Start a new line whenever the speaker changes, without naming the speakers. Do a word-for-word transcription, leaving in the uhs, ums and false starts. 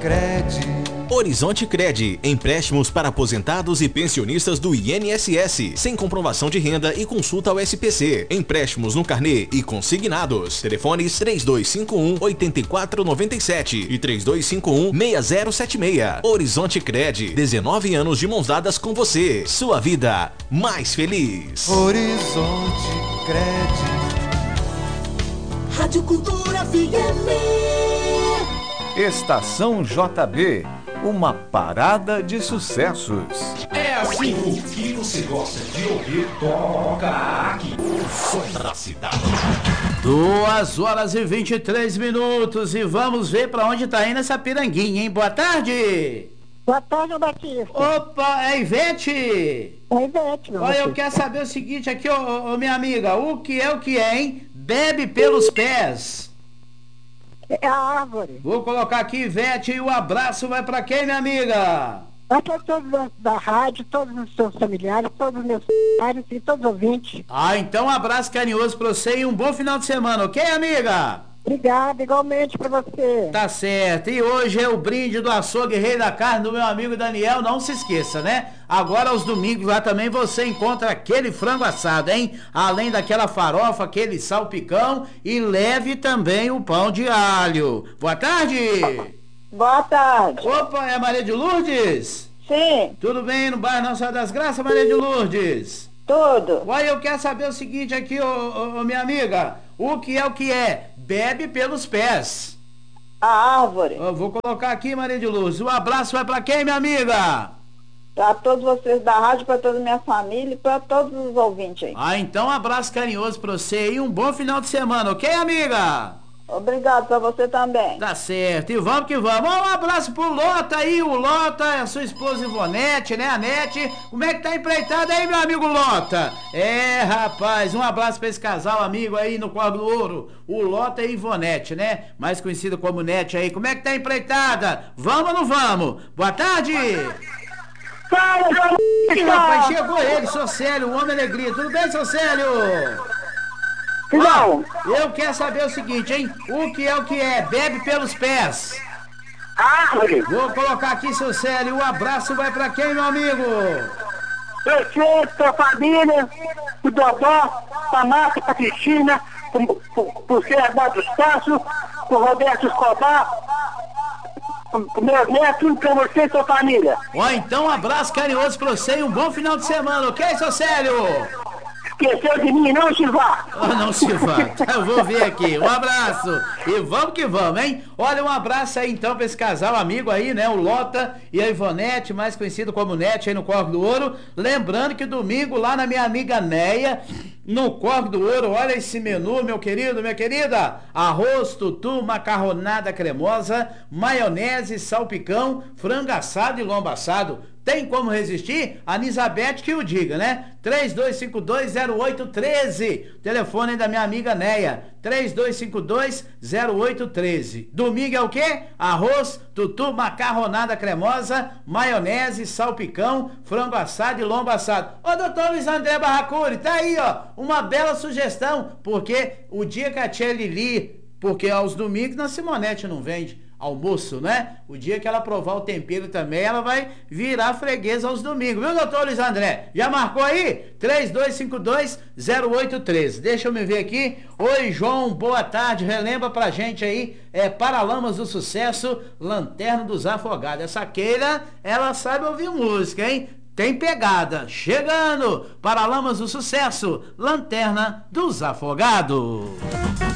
Cred.
Horizonte Cred, empréstimos para aposentados e pensionistas do I N S S, sem comprovação de renda e consulta ao S P C. Empréstimos no carnê e consignados. Telefones três dois cinco um, oito quatro nove sete e três dois cinco um, seis zero sete seis. Horizonte Cred, dezenove anos de mãos dadas com você. Sua vida mais feliz.
Horizonte Cred.
Rádio Cultura F M.
Estação J B, uma parada de sucessos.
É assim, o que você gosta de ouvir, toca aqui. O som da cidade.
Duas horas e vinte e três minutos e vamos ver pra onde tá indo essa piranguinha, hein? Boa tarde!
Boa tarde, Batista.
Opa, é Ivete?
É Ivete, meu
Olha,
filho.
eu quero saber o seguinte aqui, ô, ô, minha amiga, o que é o que é, hein? Bebe pelos pés.
É a árvore.
Vou colocar aqui, Ivete, e o abraço vai pra quem, minha amiga?
Vai para todos da, da rádio, todos os seus familiares, todos os meus familiares e todos os ouvintes.
Ah, então um abraço carinhoso pra você e um bom final de semana, ok, amiga?
Obrigada, igualmente pra você.
Tá certo, e hoje é o brinde do açougue Rei da Carne do meu amigo Daniel, não se esqueça, né? Agora aos domingos lá também você encontra aquele frango assado, hein? Além daquela farofa, aquele salpicão e leve também o pão de alho. Boa tarde!
Boa tarde.
Opa, é a Maria de Lourdes?
Sim.
Tudo bem no bairro Nossa Senhora das Graças, Maria de Lourdes?
Tudo.
Olha, eu quero saber o seguinte aqui, ô, ô, ô minha amiga, o que é o que é? Bebe pelos pés.
A árvore.
Eu vou colocar aqui, Maria de Luz. O abraço vai pra quem, minha amiga?
Pra todos vocês da rádio, pra toda a minha família e pra todos os ouvintes aí.
Ah, então um abraço carinhoso pra você e um bom final de semana, ok, amiga?
Obrigado pra você também.
Tá certo, e vamos que vamos. Um abraço pro Lota aí, o Lota, a sua esposa Ivonete, né, a Nete. Como é que tá empreitada aí, meu amigo Lota? É, rapaz, um abraço pra esse casal amigo aí no Corvo do Ouro, o Lota e Ivonete, né? Mais conhecido como Nete aí. Como é que tá empreitada? Vamos ou não vamos? Boa tarde!
Fala,
Ih, rapaz, chegou ele, seu Célio, o Homem Alegria. Tudo bem, seu Célio?
Não.
Eu quero saber o seguinte, hein? O que é o que é? Bebe pelos pés.
Árvore.
Vou colocar aqui, seu Célio. O abraço vai pra quem, meu amigo?
Você, sua família, o Dodó, a Márcia, a Cristina, por ser Eduardo dos Passos, o Roberto Escobar, o meu neto, tudo pra você e sua família.
Ó, então um abraço carinhoso pra você e um bom final de semana, ok, seu Célio?
Esqueceu de mim, não, Silvar?
Oh, não, Silvar. Eu vou ver aqui. Um abraço. E vamos que vamos, hein? Olha, um abraço aí então pra esse casal amigo aí, né? O Lota e a Ivonete, mais conhecido como Nete aí no Corvo do Ouro. Lembrando que domingo lá na minha amiga Neia, no Corvo do Ouro, olha esse menu, meu querido, minha querida. Arroz, tutu, macarronada cremosa, maionese, salpicão, frango assado e lombo assado. Tem como resistir? A Nisabete que o diga, né? três dois cinco dois, zero oito um três. Telefone da minha amiga Neia. três dois cinco dois, zero oito um três. Domingo é o quê? Arroz, tutu, macarronada cremosa, maionese, salpicão, frango assado e lombo assado. Ô, doutor Luiz André Barracuri, tá aí, ó. Uma bela sugestão. Porque o dia que a tia Lili, porque aos domingos na Simonete não vende almoço, né? O dia que ela provar o tempero também, ela vai virar freguesa aos domingos, viu, doutor Luiz André? Já marcou aí? três dois cinco dois, zero oito um três. Deixa eu me ver aqui. Oi, João, boa tarde. Relembra pra gente aí, é Paralamas do Sucesso, Lanterna dos Afogados. Essa Keila, ela sabe ouvir música, hein? Tem pegada. Chegando, Paralamas do Sucesso, Lanterna dos Afogados.